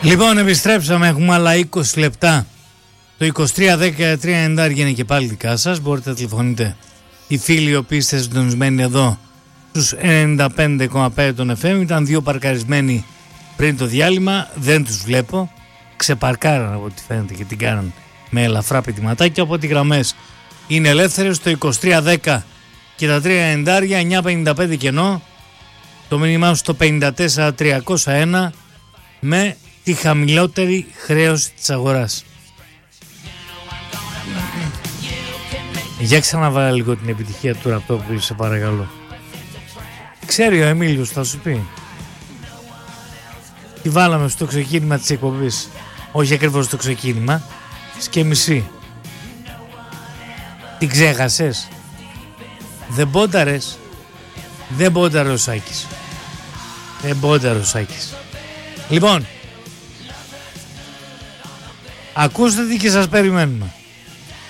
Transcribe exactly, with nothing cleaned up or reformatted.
Λοιπόν, επιστρέψαμε, έχουμε άλλα είκοσι λεπτά. Το είκοσι τρία δεκατρία ενενήντα είναι και πάλι δικά σας. Μπορείτε να τηλεφωνείτε οι φίλοι οι οποίοι είστε συντονισμένοι εδώ στους ενενήντα πέντε κόμμα πέντε των εφ εμ. Ήταν δύο παρκαρισμένοι πριν το διάλειμμα, δεν τους βλέπω. Ξεπαρκάραν από ό,τι φαίνεται και την κάναν με ελαφρά πετυματάκια. Οπότε οι γραμμές είναι ελεύθερες στο είκοσι τρία δέκα και τα τρία ενενήντα εννιά πενήντα πέντε κενό. Το μήνυμά στο πενήντα τέσσερα τριακόσια ένα με τη χαμηλότερη χρέωση της αγοράς. Για ξαναβάλε λίγο την επιτυχία του Ραπτόπουλου, σε παρακαλώ. Ξέρει ο Εμίλιος, θα σου πει. Τη βάλαμε στο ξεκίνημα της εκπομπής. Όχι ακριβώς στο ξεκίνημα, και μισή. Την ξέχασες? Δεν πόνταρες? Δεν πόνταρε ο Σάκης. Δεν πόνταρε ο Σάκης. Λοιπόν, ακούστε τι και σας περιμένουμε.